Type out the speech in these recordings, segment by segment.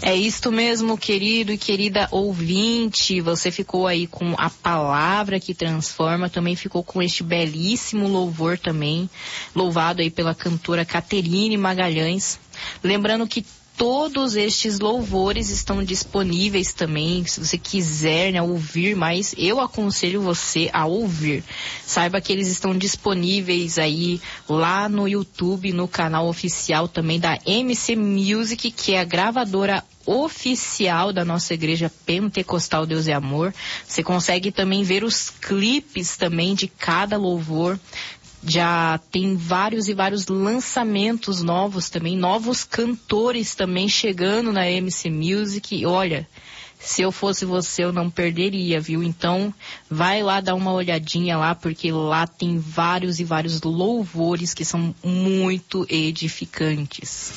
É isto mesmo, querido e querida ouvinte. Você ficou aí com a palavra que transforma, também ficou com este belíssimo louvor também, louvado aí pela cantora Caterine Magalhães. Lembrando que todos estes louvores estão disponíveis também, se você quiser, né, ouvir mais, eu aconselho você a ouvir. Saiba que eles estão disponíveis aí lá no YouTube, no canal oficial também da MC Music, que é a gravadora oficial da nossa igreja Pentecostal Deus é Amor. Você consegue também ver os clipes também de cada louvor. Já tem vários e vários lançamentos novos também, novos cantores também chegando na MC Music. E olha, se eu fosse você, eu não perderia, viu? Então, vai lá dar uma olhadinha lá, porque lá tem vários e vários louvores que são muito edificantes.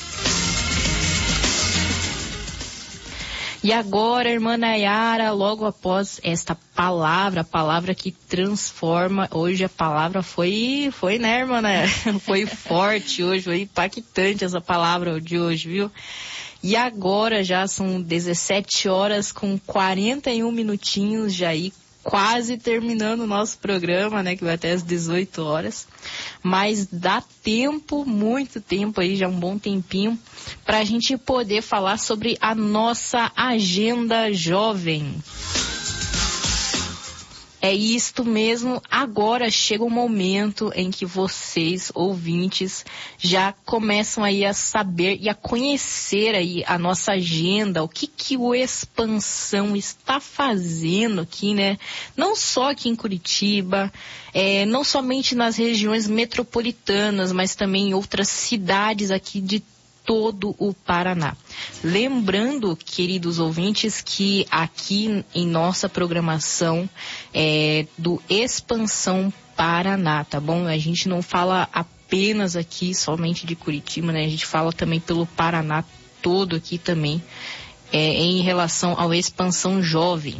E agora, irmã Nayara, logo após esta palavra, a palavra que transforma, hoje a palavra foi, né, irmã Nayara? Foi forte hoje, foi impactante essa palavra de hoje, viu? E agora já são 17 horas com 41 minutinhos já aí, quase terminando o nosso programa, né, que vai até às 18 horas. Mas dá tempo, muito tempo aí, já um bom tempinho, para a gente poder falar sobre a nossa agenda jovem. É isto mesmo, agora chega o momento em que vocês, ouvintes, já começam aí a saber e a conhecer aí a nossa agenda, o que o Expansão está fazendo aqui, né? Não só aqui em Curitiba, não somente nas regiões metropolitanas, mas também em outras cidades aqui de todo o Paraná. Lembrando, queridos ouvintes, que aqui em nossa programação do Expansão Paraná, tá bom? A gente não fala apenas aqui somente de Curitiba, né? A gente fala também pelo Paraná todo aqui também, em relação ao Expansão Jovem.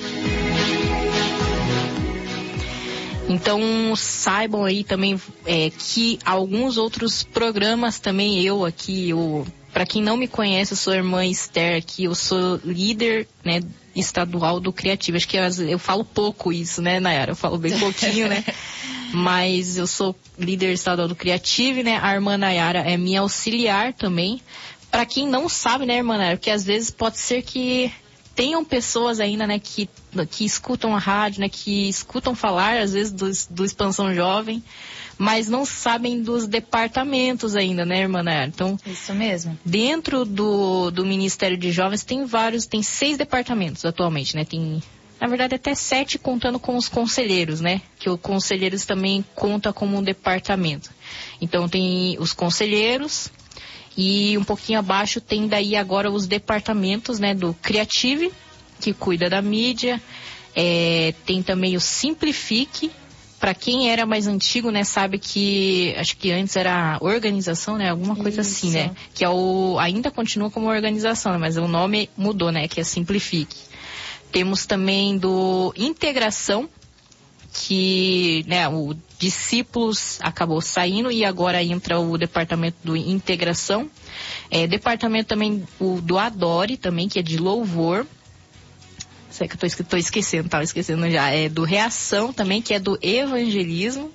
Então, saibam aí também que alguns outros programas também para quem não me conhece, eu sou a irmã Esther aqui, eu sou líder, né, estadual do Criativo. Acho que eu falo pouco isso, né, Nayara? Eu falo bem pouquinho, né? Mas eu sou líder estadual do Criativo, né? A irmã Nayara é minha auxiliar também. Para quem não sabe, né, irmã Nayara? Porque às vezes pode ser que tenham pessoas ainda, né, que escutam a rádio, né, que escutam falar, às vezes, do Expansão Jovem, mas não sabem dos departamentos ainda, né, irmã Nayara? Então, isso mesmo. Dentro do Ministério de Jovens tem 6 departamentos atualmente, né? Tem, na verdade, até 7 contando com os conselheiros, né? Que os conselheiros também conta como um departamento. Então, tem os conselheiros. E um pouquinho abaixo tem daí agora os departamentos, né, do Criative, que cuida da mídia. Tem também o Simplifique. Para quem era mais antigo, né, sabe que acho que antes era organização, né, alguma coisa assim, né, que ainda continua como organização, né, mas o nome mudou, né, que é Simplifique. Temos também do Integração, que, né, o Discípulos acabou saindo e agora entra o departamento do Integração. Departamento também do Adore também, que é de louvor. Sei que eu tô esquecendo, tava esquecendo já. Do Reação também, que é do evangelismo.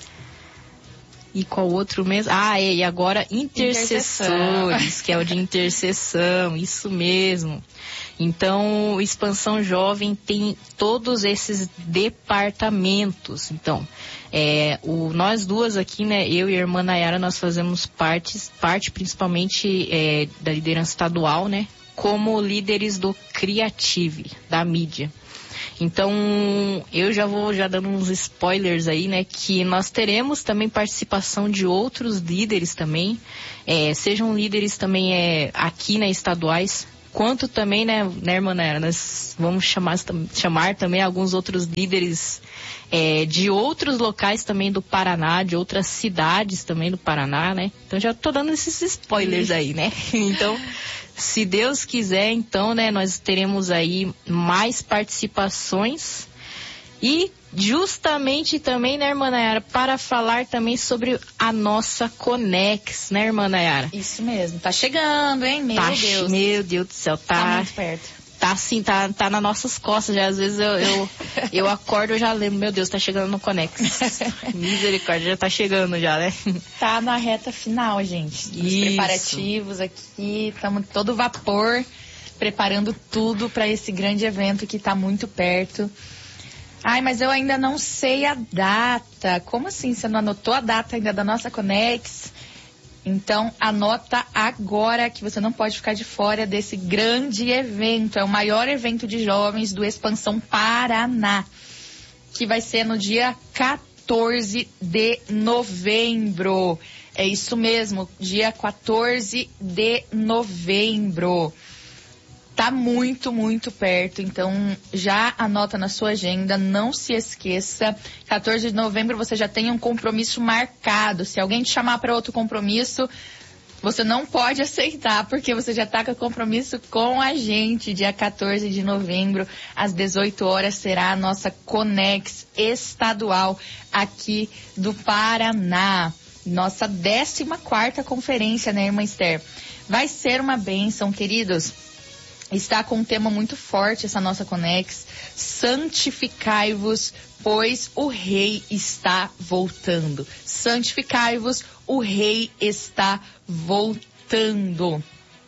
E qual outro mesmo? E agora Intercessores, que é o de intercessão, isso mesmo. Então, o Expansão Jovem tem todos esses departamentos. Então, nós duas aqui, né, eu e a irmã Nayara, nós fazemos parte principalmente da liderança estadual, né, como líderes do Criative, da mídia. Então, eu já vou dando uns spoilers aí, né, que nós teremos também participação de outros líderes também, sejam líderes também aqui, né, estaduais, quanto também, né, irmã Nayara, nós vamos chamar também alguns outros líderes de outros locais também do Paraná, de outras cidades também do Paraná, né? Então já tô dando esses spoilers aí, né? Então, se Deus quiser, então, né, nós teremos aí mais participações. E justamente também, né, irmã Nayara, para falar também sobre a nossa Conex, né, irmã Nayara? Isso mesmo, tá chegando, hein? Meu Deus. Meu Deus do céu, tá muito perto. Tá assim, tá nas nossas costas já. Às vezes eu acordo, eu já lembro, meu Deus, tá chegando no Conex. Misericórdia, já tá chegando já, né? Tá na reta final, gente. Os preparativos aqui, estamos todo vapor, preparando tudo para esse grande evento que tá muito perto. Ai, mas eu ainda não sei a data. Como assim? Você não anotou a data ainda da nossa Conex? Então, anota agora que você não pode ficar de fora desse grande evento. É o maior evento de jovens do Expansão Paraná, que vai ser no dia 14 de novembro. É isso mesmo, dia 14 de novembro. Tá muito, muito perto, então já anota na sua agenda, não se esqueça. 14 de novembro você já tem um compromisso marcado. Se alguém te chamar para outro compromisso, você não pode aceitar, porque você já está com compromisso com a gente. Dia 14 de novembro, às 18 horas, será a nossa Conex estadual aqui do Paraná. Nossa 14ª conferência, né, irmã Esther? Vai ser uma bênção, queridos. Está com um tema muito forte essa nossa Conex. Santificai-vos, pois o Rei está voltando. Santificai-vos, o Rei está voltando.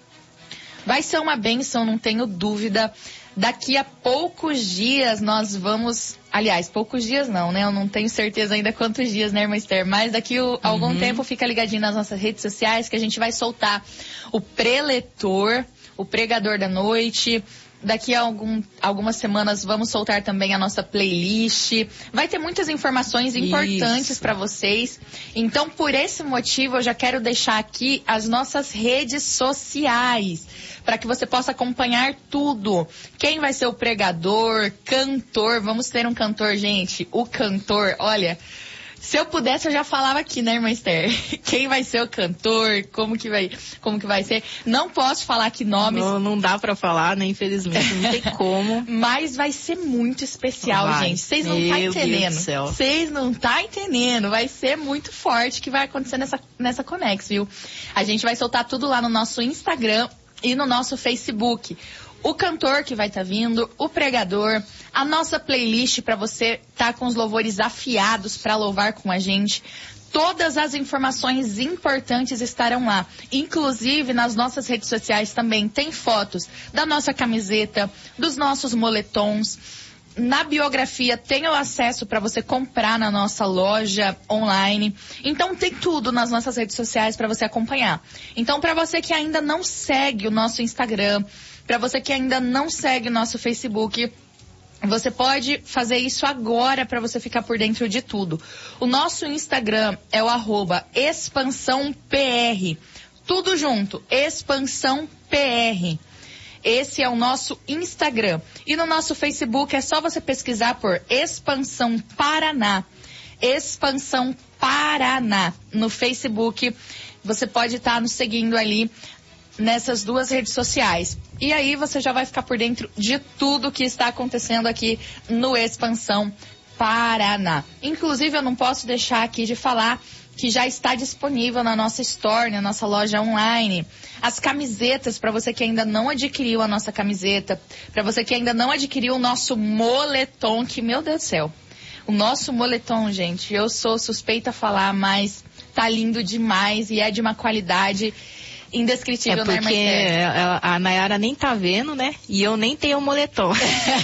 Vai ser uma bênção, não tenho dúvida. Daqui a poucos dias nós vamos... Aliás, poucos dias não, né? Eu não tenho certeza ainda quantos dias, né, irmã Esther? Mas daqui a algum tempo fica ligadinho nas nossas redes sociais que a gente vai soltar o preletor, o pregador da noite. Daqui a algumas semanas vamos soltar também a nossa playlist. Vai ter muitas informações importantes para vocês. Então, por esse motivo, eu já quero deixar aqui as nossas redes sociais, para que você possa acompanhar tudo. Quem vai ser o pregador, cantor. Vamos ter um cantor, gente. O cantor, olha... Se eu pudesse, eu já falava aqui, né, irmã Esther? Quem vai ser o cantor, como que vai ser. Não posso falar aqui nomes. Não dá pra falar, né, infelizmente, não tem como. Mas vai ser muito especial, gente. Vocês não estão entendendo. Vocês não estão entendendo. Vai ser muito forte o que vai acontecer nessa Conex, viu? A gente vai soltar tudo lá no nosso Instagram e no nosso Facebook. O cantor que vai estar vindo, o pregador, a nossa playlist para você estar com os louvores afiados para louvar com a gente. Todas as informações importantes estarão lá. Inclusive, nas nossas redes sociais também tem fotos da nossa camiseta, dos nossos moletons. Na biografia tem o acesso para você comprar na nossa loja online. Então tem tudo nas nossas redes sociais para você acompanhar. Então, para você que ainda não segue o nosso Instagram, para você que ainda não segue o nosso Facebook, você pode fazer isso agora para você ficar por dentro de tudo. O nosso Instagram é o @expansãopr. Tudo junto, expansãopr. Esse é o nosso Instagram. E no nosso Facebook é só você pesquisar por Expansão Paraná. Expansão Paraná. No Facebook, você pode estar nos seguindo ali nessas duas redes sociais. E aí você já vai ficar por dentro de tudo que está acontecendo aqui no Expansão Paraná. Inclusive, eu não posso deixar aqui de falar que já está disponível na nossa store, na nossa loja online, as camisetas, para você que ainda não adquiriu a nossa camiseta, para você que ainda não adquiriu o nosso moletom, que, meu Deus do céu, o nosso moletom, gente, eu sou suspeita a falar, mas tá lindo demais e é de uma qualidade indescritível, né, irmã Esther? A Nayara nem tá vendo, né? E eu nem tenho moletom.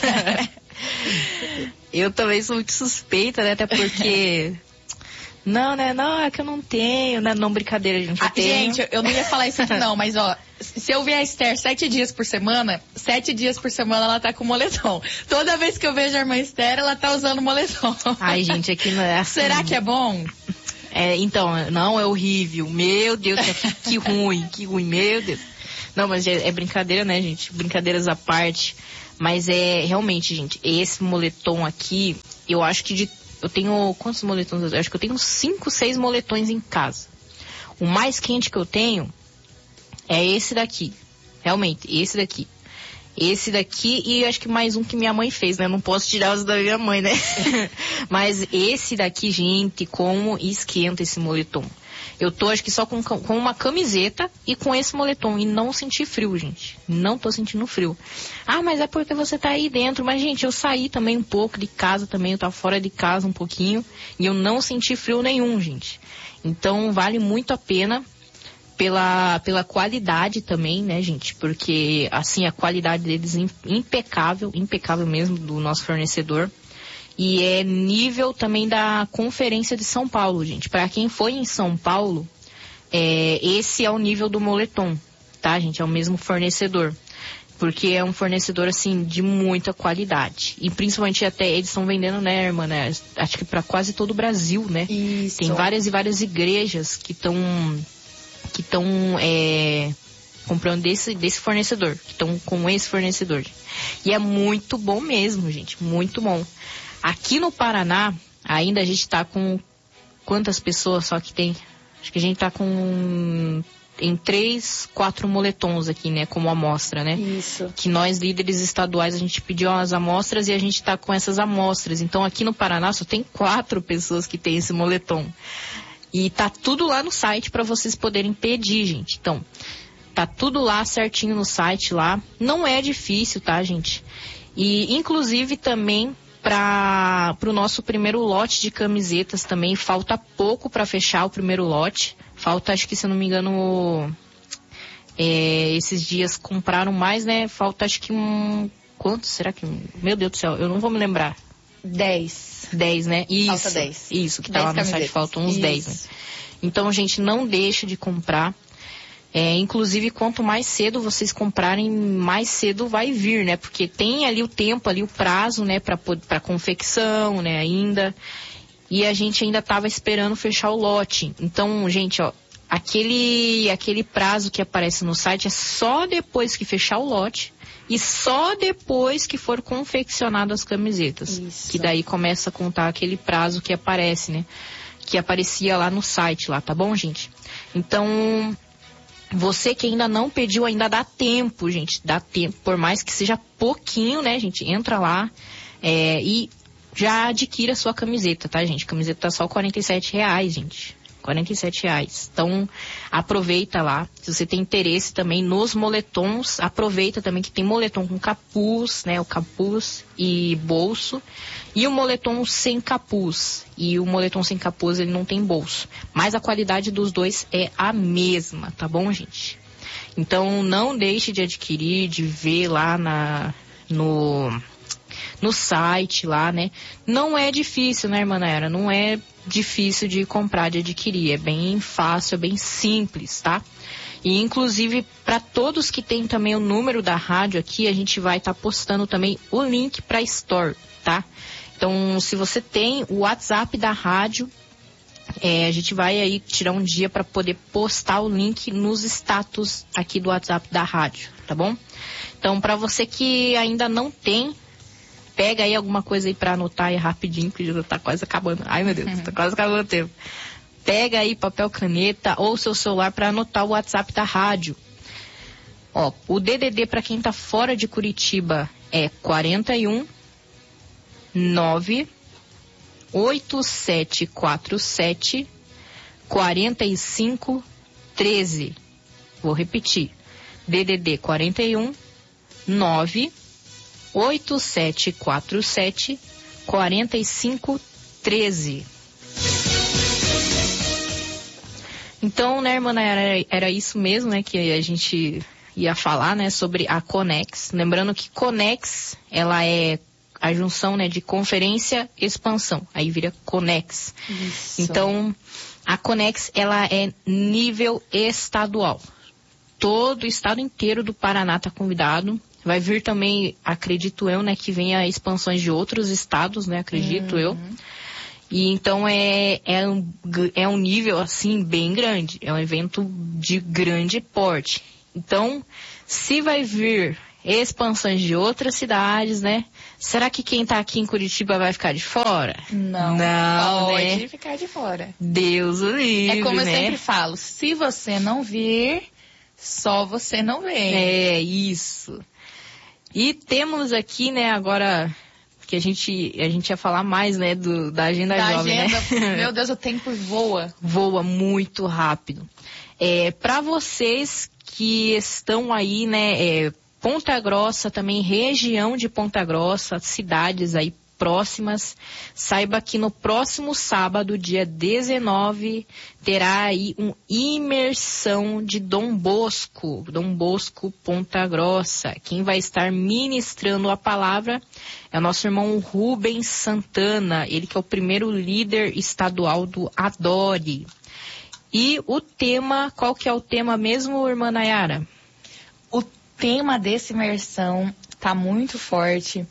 Eu também sou muito suspeita, né? Até porque... Não, né? Não, é que eu não tenho, né? Não, brincadeira, gente. Gente, eu não ia falar isso aqui não, mas ó, se eu ver a Esther 7 dias por semana ela tá com moletom. Toda vez que eu vejo a irmã Esther, ela tá usando moletom. Ai, gente, aqui não é assim. Será que é bom? Então, não, é horrível. Meu Deus, que ruim, meu Deus. Não, mas é brincadeira, né, gente? Brincadeiras à parte. Mas é, realmente, gente, esse moletom aqui, eu acho que eu tenho, quantos moletons? Eu acho que eu tenho 5, 6 moletons em casa. O mais quente que eu tenho é esse daqui. Realmente, esse daqui. Esse daqui e acho que mais um que minha mãe fez, né? Não posso tirar os da minha mãe, né? Mas esse daqui, gente, como esquenta esse moletom. Eu tô, acho que só com uma camiseta e com esse moletom. E não senti frio, gente. Não tô sentindo frio. Ah, mas é porque você tá aí dentro. Mas, gente, eu saí também um pouco de casa também. Eu tava fora de casa um pouquinho. E eu não senti frio nenhum, gente. Então, vale muito a pena pela qualidade também, né, gente? Porque, assim, a qualidade deles é impecável. Impecável mesmo do nosso fornecedor. E é nível também da Conferência de São Paulo, gente. Para quem foi em São Paulo, esse é o nível do moletom, tá, gente? É o mesmo fornecedor. Porque é um fornecedor, assim, de muita qualidade. E principalmente até eles estão vendendo, né, irmã, né? Acho que para quase todo o Brasil, né? Isso. Tem várias e várias igrejas que estão comprando desse fornecedor. Que estão com esse fornecedor. E é muito bom mesmo, gente. Muito bom. Aqui no Paraná, ainda a gente tá com quantas pessoas só que tem? Acho que a gente tá com em 3, 4 moletons aqui, né? Como amostra, né? Isso. Que nós, líderes estaduais, a gente pediu as amostras e a gente tá com essas amostras. Então aqui no Paraná só tem 4 pessoas que tem esse moletom. E tá tudo lá no site para vocês poderem pedir, gente. Então, tá tudo lá certinho no site lá. Não é difícil, tá, gente? E inclusive também para o nosso primeiro lote de camisetas também, falta pouco para fechar o primeiro lote. Falta, acho que se eu não me engano, esses dias compraram mais, né? Falta acho que quanto será que... Meu Deus do céu, eu não vou me lembrar. 10, né? Isso, falta 10. Isso, que tá lá no site, faltam uns 10, né? Então, gente, não deixe de comprar. Inclusive, quanto mais cedo vocês comprarem, mais cedo vai vir, né? Porque tem ali o tempo, ali o prazo, né? Para confecção, né? Ainda. E a gente ainda estava esperando fechar o lote. Então, gente, ó, aquele prazo que aparece no site é só depois que fechar o lote e só depois que for confeccionado as camisetas. Isso. Que daí começa a contar aquele prazo que aparece, né? Que aparecia lá no site, lá, tá bom, gente? Então... Você que ainda não pediu, ainda dá tempo, gente. Dá tempo, por mais que seja pouquinho, né, gente? Entra lá e já adquira a sua camiseta, tá, gente? Camiseta tá só R$47, gente. R$47. Então, aproveita lá. Se você tem interesse também nos moletons, aproveita também que tem moletom com capuz, né? O capuz e bolso. E o moletom sem capuz. E o moletom sem capuz, ele não tem bolso. Mas a qualidade dos dois é a mesma, tá bom, gente? Então, não deixe de adquirir, de ver lá no site lá, né? Não é difícil, né, irmã Nayara? Não é difícil de comprar, de adquirir. É bem fácil, é bem simples, tá? E, inclusive, para todos que tem também o número da rádio aqui, a gente vai estar postando também o link para Store, tá? Então, se você tem o WhatsApp da rádio, a gente vai aí tirar um dia para poder postar o link nos status aqui do WhatsApp da rádio, tá bom? Então, para você que ainda não tem, pega aí alguma coisa aí para anotar aí rapidinho, que já tá quase acabando. Ai, meu Deus, tá quase acabando o tempo. Pega aí papel, caneta ou seu celular para anotar o WhatsApp da rádio. Ó, o DDD para quem tá fora de Curitiba é 41 9 8747 45 13. Vou repetir. DDD 41 9 8747 45 13. Então, né, irmã, era isso mesmo, né, que a gente ia falar, né, sobre a Conex. Lembrando que Conex, ela é a junção, né, de conferência e expansão. Aí vira Conex. Isso. Então, a Conex, ela é nível estadual. Todo o estado inteiro do Paraná está convidado. Vai vir também, acredito eu, né, que venha expansões de outros estados, né, acredito eu. E então é um nível, assim, bem grande. É um evento de grande porte. Então, se vai vir expansões de outras cidades, né? Será que quem tá aqui em Curitiba vai ficar de fora? Não, pode, né, ficar de fora. Deus o livre, É como, né? eu sempre falo, se você não vir, só você não vem. É, isso. E temos aqui, né, agora que a gente ia falar mais, né, da agenda jovem, agenda, né? Meu Deus, o tempo voa. Voa muito rápido. Para vocês que estão aí, né, Ponta Grossa também, região de Ponta Grossa, cidades aí próximas, saiba que no próximo sábado, dia 19, terá aí uma imersão de Dom Bosco Ponta Grossa. Quem vai estar ministrando a palavra é o nosso irmão Rubens Santana, ele que é o primeiro líder estadual do Adore. E o tema, qual que é o tema mesmo, irmã Nayara? O tema dessa imersão tá muito forte.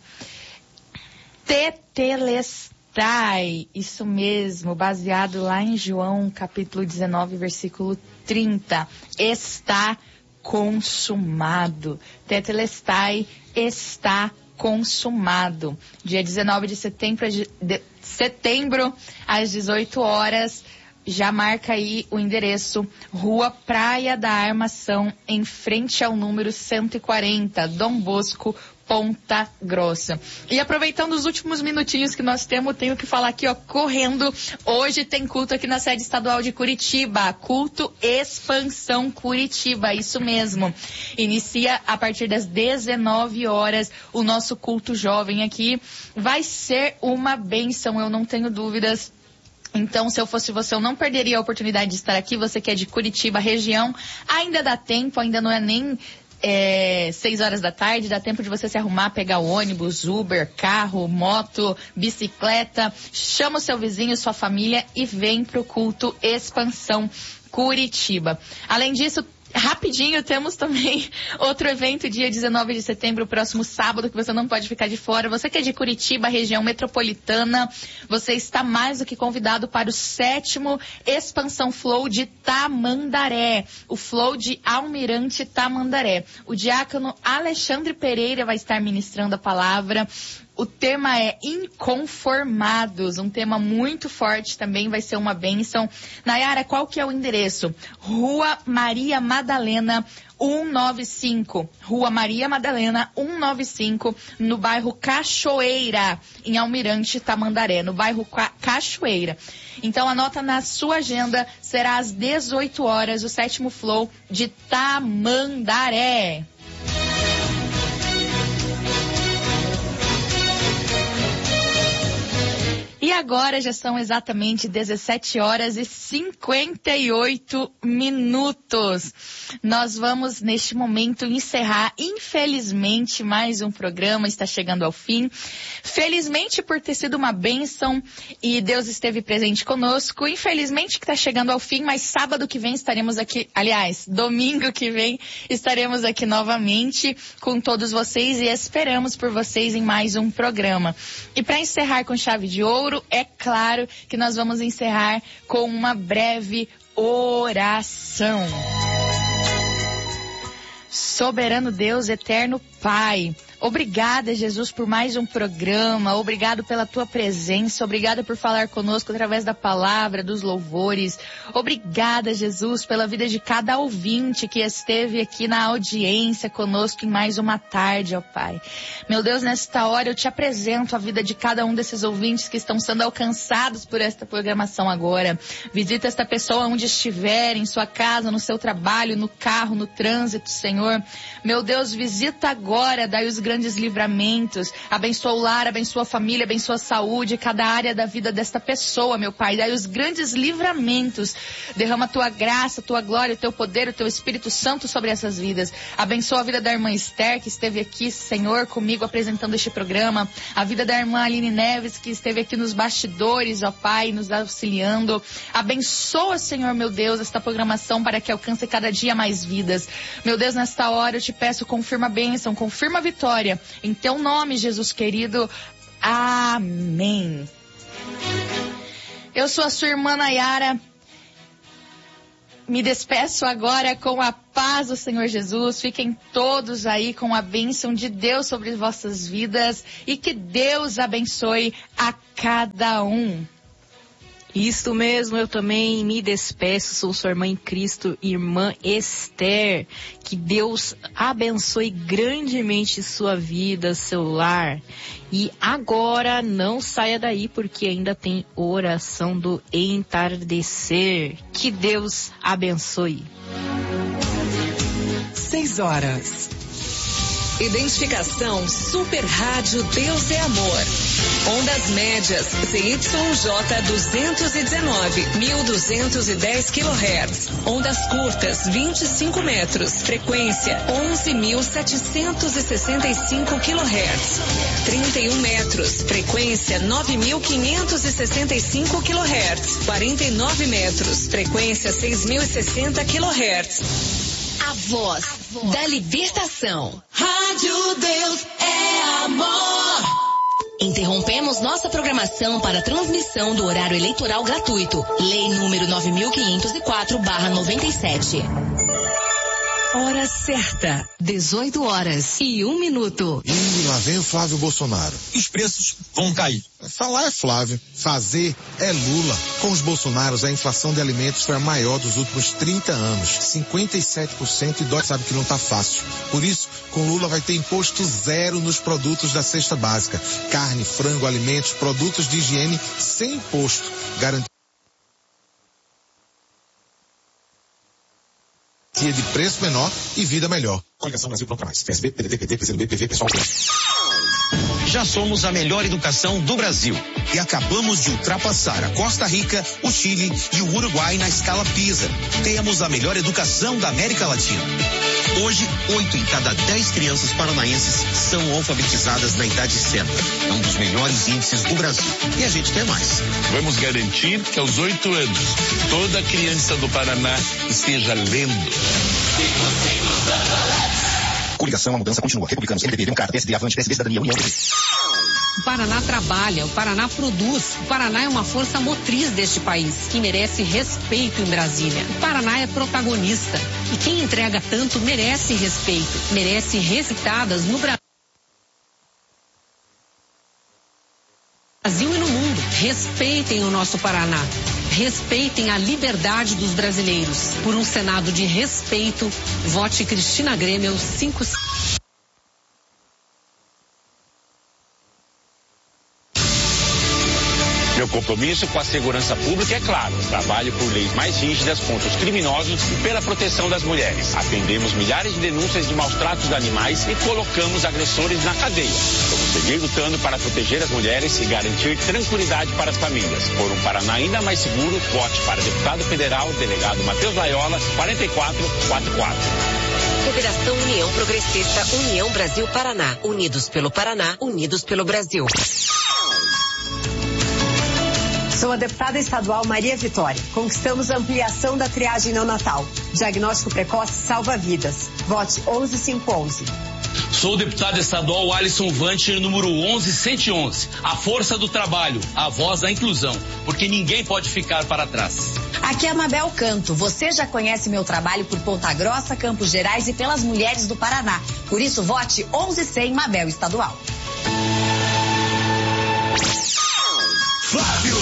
Tetelestai, isso mesmo, baseado lá em João, capítulo 19, versículo 30. Está consumado. Tetelestai, está consumado. Dia 19 de setembro, às 18 horas, já marca aí o endereço, Rua Praia da Armação, em frente ao número 140, Dom Bosco, Ponta Grossa. E aproveitando os últimos minutinhos que nós temos, tenho que falar aqui, ó, correndo. Hoje tem culto aqui na sede estadual de Curitiba, culto Expansão Curitiba, isso mesmo. Inicia a partir das 19 horas o nosso culto jovem aqui. Vai ser uma bênção, eu não tenho dúvidas. Então, se eu fosse você, eu não perderia a oportunidade de estar aqui. Você que é de Curitiba, região, ainda dá tempo, ainda não é nem 6 horas da tarde, dá tempo de você se arrumar, pegar o ônibus, Uber, carro, moto, bicicleta, chama o seu vizinho, sua família e vem pro culto Expansão Curitiba. Além disso, rapidinho, temos também outro evento, dia 19 de setembro, próximo sábado, que você não pode ficar de fora. Você que é de Curitiba, região metropolitana, você está mais do que convidado para o 7º Expansão Flow de Tamandaré, o Flow de Almirante Tamandaré. O diácono Alexandre Pereira vai estar ministrando a palavra. O tema é Inconformados, um tema muito forte também, vai ser uma bênção. Nayara, qual que é o endereço? Rua Maria Madalena 195, Rua Maria Madalena 195, no bairro Cachoeira, em Almirante Tamandaré, no bairro Cachoeira. Então anota na sua agenda, será às 18 horas, o 7º Flow de Tamandaré. E agora já são exatamente 17 horas e 58 minutos. Nós vamos, neste momento, encerrar, infelizmente, mais um programa está chegando ao fim. Felizmente por ter sido uma bênção e Deus esteve presente conosco. Infelizmente que está chegando ao fim, mas sábado que vem estaremos aqui, aliás, domingo que vem estaremos aqui novamente com todos vocês e esperamos por vocês em mais um programa. E para encerrar com chave de ouro, é claro que nós vamos encerrar com uma breve oração. Soberano Deus, eterno Pai, obrigada, Jesus, por mais um programa, obrigado pela tua presença, obrigada por falar conosco através da palavra, dos louvores, obrigada, Jesus, pela vida de cada ouvinte que esteve aqui na audiência conosco em mais uma tarde, ó Pai. Meu Deus, nesta hora eu te apresento a vida de cada um desses ouvintes que estão sendo alcançados por esta programação agora. Visita esta pessoa onde estiver, em sua casa, no seu trabalho, no carro, no trânsito, Senhor. Meu Deus, visita agora, dai os grandes livramentos, abençoa o lar, abençoa a família, abençoa a saúde, cada área da vida desta pessoa, meu Pai, dai os grandes livramentos, derrama a tua graça, a tua glória, o teu poder, o teu Espírito Santo sobre essas vidas, abençoa a vida da irmã Esther, que esteve aqui, Senhor, comigo apresentando este programa, a vida da irmã Aline Neves, que esteve aqui nos bastidores, ó Pai, nos auxiliando, abençoa, Senhor, meu Deus, esta programação para que alcance cada dia mais vidas, meu Deus, nesta hora eu te peço, confirma a bênção, confirma a vitória, em teu nome, Jesus querido. Amém. Eu sou a sua irmã Nayara. Me despeço agora com a paz do Senhor Jesus. Fiquem todos aí com a bênção de Deus sobre vossas vidas e que Deus abençoe a cada um. Isso mesmo, eu também me despeço, sou sua irmã em Cristo, irmã Esther. Que Deus abençoe grandemente sua vida, seu lar. E agora não saia daí, porque ainda tem oração do entardecer. Que Deus abençoe. 6 horas. Identificação Super Rádio Deus é Amor. Ondas médias ZYJ 219, 1210 kHz. Ondas curtas 25 metros. Frequência 11.765 kHz. 31 metros. Frequência 9.565 kHz. 49 metros. Frequência 6.060 kHz. A voz da libertação. Rádio Deus é Amor. Interrompemos nossa programação para transmissão do horário eleitoral gratuito. Lei número 9.504/97. Hora certa, 18 horas e 1 minuto. E lá vem o Flávio Bolsonaro. Os preços vão cair. Falar é Flávio, fazer é Lula. Com os Bolsonaros, a inflação de alimentos foi a maior dos últimos 30 anos. 57%, e dói sabe que não tá fácil. Por isso, com Lula vai ter imposto zero nos produtos da cesta básica. Carne, frango, alimentos, produtos de higiene sem imposto. Garantia de preço menor e vida melhor. Coligação Brasil Pronto Mais. PSB, PDT, PT, PCdoB, PV, Pessoal. Já somos a melhor educação do Brasil e acabamos de ultrapassar a Costa Rica, o Chile e o Uruguai na escala PISA. Temos a melhor educação da América Latina. Hoje, 8 em cada 10 crianças paranaenses são alfabetizadas na idade certa. É um dos melhores índices do Brasil. E a gente quer mais. Vamos garantir que aos 8 anos, toda criança do Paraná esteja lendo. Coligação, a mudança continua. Republicanos, MDB, Democrata, PSD, Avante, PSD, Cidadania, União. O Paraná trabalha, o Paraná produz. O Paraná é uma força motriz deste país, que merece respeito em Brasília. O Paraná é protagonista. E quem entrega tanto merece respeito, merece recitadas no Brasil e no mundo. Respeitem o nosso Paraná. Respeitem a liberdade dos brasileiros. Por um Senado de respeito, vote Cristina Grêmio 5. Meu compromisso com a segurança pública é claro. Trabalho por leis mais rígidas contra os criminosos e pela proteção das mulheres. Atendemos milhares de denúncias de maus tratos de animais e colocamos agressores na cadeia. Vamos seguir lutando para proteger as mulheres e garantir tranquilidade para as famílias. Por um Paraná ainda mais seguro, vote para deputado federal, delegado Matheus Laiola, 4444. Federação União Progressista, União Brasil Paraná. Unidos pelo Paraná, unidos pelo Brasil. Sou a deputada estadual Maria Vitória. Conquistamos a ampliação da triagem neonatal. Diagnóstico precoce salva vidas. Vote 11111. Sou o deputado estadual Alisson Vancher, número 11111. A força do trabalho, a voz da inclusão, porque ninguém pode ficar para trás. Aqui é a Mabel Canto. Você já conhece meu trabalho por Ponta Grossa, Campos Gerais e pelas mulheres do Paraná. Por isso, vote 1100 Mabel Estadual. Flávio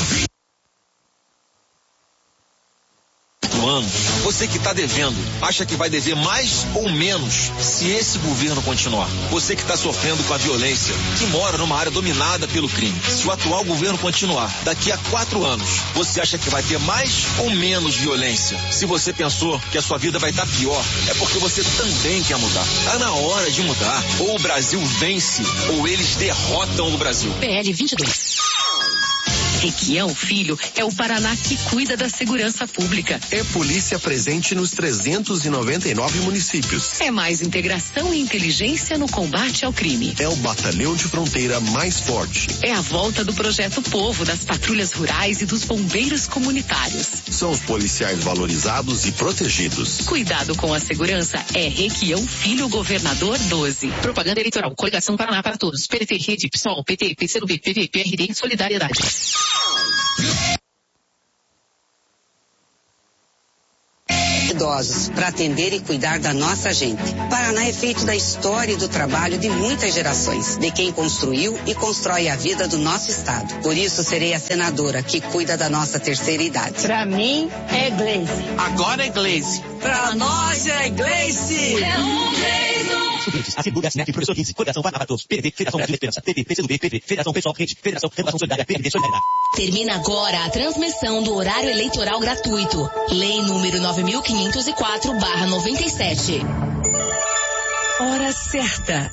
ano. Você que está devendo, acha que vai dever mais ou menos se esse governo continuar? Você que está sofrendo com a violência, que mora numa área dominada pelo crime, se o atual governo continuar, daqui a 4 anos, você acha que vai ter mais ou menos violência? Se você pensou que a sua vida vai estar pior, é porque você também quer mudar. Está na hora de mudar. Ou o Brasil vence, ou eles derrotam o Brasil. PL 22. Requião Filho é o Paraná que cuida da segurança pública. É polícia presente nos 399 municípios. É mais integração e inteligência no combate ao crime. É o batalhão de fronteira mais forte. É a volta do Projeto Povo, das patrulhas rurais e dos bombeiros comunitários. São os policiais valorizados e protegidos. Cuidado com a segurança é Requião Filho, governador 12. Propaganda eleitoral, Coligação Paraná para Todos, PDT, Rede, PSOL, PT, PCdoB, PV, PRD, Solidariedade. 2. idosos para atender e cuidar da nossa gente. Paraná é feito da história e do trabalho de muitas gerações, de quem construiu e constrói a vida do nosso estado. Por isso serei a senadora que cuida da nossa terceira idade. Pra mim é Gleice. Agora é Gleice. Pra nós é Gleice. É um jeito. Assegura, Sinep, Professor 15, Coligação Paraná para Todos, PDT, Federação Brasil da Esperança, PP, PCdoB, PV, Federação Pessoal Rede, Federação Renovação Solidária, PMD, Solidariedade. Termina agora a transmissão do horário eleitoral gratuito. Lei número 9.504/97. Hora certa,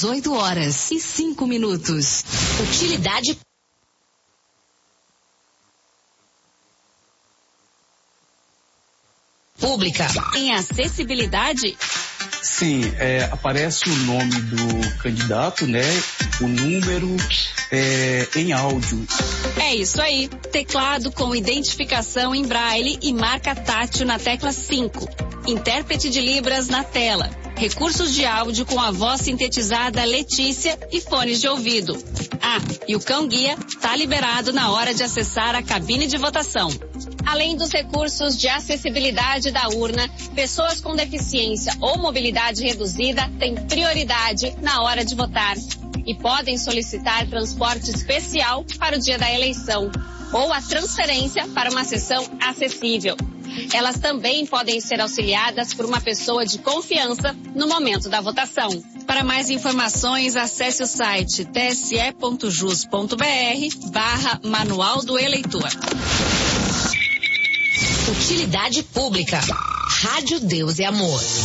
18h05. Utilidade pública. Em acessibilidade? Sim, aparece o nome do candidato, né? O número em áudio. É isso aí. Teclado com identificação em braille e marca tátil na tecla 5. Intérprete de Libras na tela. Recursos de áudio com a voz sintetizada Letícia e fones de ouvido. Ah, e o cão-guia está liberado na hora de acessar a cabine de votação. Além dos recursos de acessibilidade da urna, pessoas com deficiência ou mobilidade reduzida têm prioridade na hora de votar e podem solicitar transporte especial para o dia da eleição ou a transferência para uma sessão acessível. Elas também podem ser auxiliadas por uma pessoa de confiança no momento da votação. Para mais informações, acesse o site tse.jus.br/Manual do Eleitor. Utilidade pública. Rádio Deus e Amor.